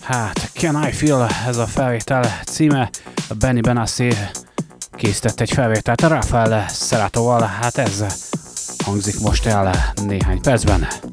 Hát, Can I Feel, ez a felvétel címe. Benny Benassi készített egy felvételt a Rafael Ceratóval, hát ez hangzik most el néhány percben.